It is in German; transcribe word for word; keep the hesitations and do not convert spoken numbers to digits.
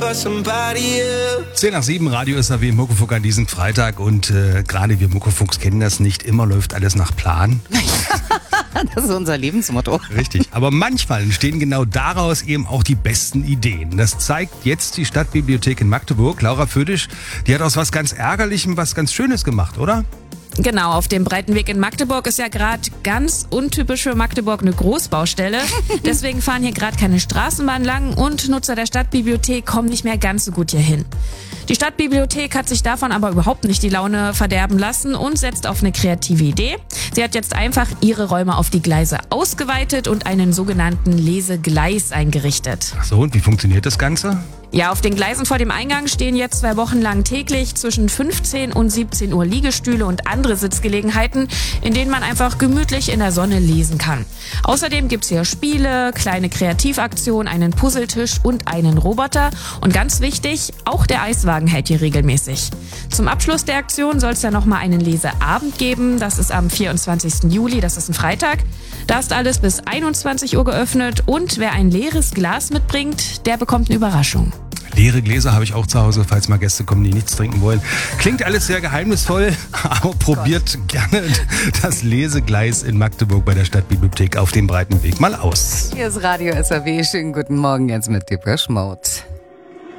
zehn nach sieben, Radio S R W Muckefuck an diesem Freitag und äh, gerade wir Muckefucks kennen das nicht, immer läuft alles nach Plan. Das ist unser Lebensmotto. Richtig, aber manchmal entstehen genau daraus eben auch die besten Ideen. Das zeigt jetzt die Stadtbibliothek in Magdeburg. Laura Födisch, die hat aus was ganz Ärgerlichem was ganz Schönes gemacht, oder? Genau, auf dem Breitenweg in Magdeburg ist ja gerade ganz untypisch für Magdeburg eine Großbaustelle. Deswegen fahren hier gerade keine Straßenbahn lang und Nutzer der Stadtbibliothek kommen nicht mehr ganz so gut hier hin. Die Stadtbibliothek hat sich davon aber überhaupt nicht die Laune verderben lassen und setzt auf eine kreative Idee. Sie hat jetzt einfach ihre Räume auf die Gleise ausgeweitet und einen sogenannten Lesegleis eingerichtet. Ach so, und wie funktioniert das Ganze? Ja, auf den Gleisen vor dem Eingang stehen jetzt zwei Wochen lang täglich zwischen fünfzehn und siebzehn Uhr Liegestühle und andere Sitzgelegenheiten, in denen man einfach gemütlich in der Sonne lesen kann. Außerdem gibt's hier Spiele, kleine Kreativaktionen, einen Puzzletisch und einen Roboter. Und ganz wichtig, auch der Eiswagen hält hier regelmäßig. Zum Abschluss der Aktion soll es ja nochmal einen Leseabend geben. Das ist am vierundzwanzigsten Juli, das ist ein Freitag. Da ist alles bis einundzwanzig Uhr geöffnet und wer ein leeres Glas mitbringt, der bekommt eine Überraschung. Leere Gläser habe ich auch zu Hause, falls mal Gäste kommen, die nichts trinken wollen. Klingt alles sehr geheimnisvoll, aber probiert gerne das Lesegleis in Magdeburg bei der Stadtbibliothek auf dem Breitenweg mal aus. Hier ist Radio S R W. Schönen guten Morgen jetzt mit Depeche Mode.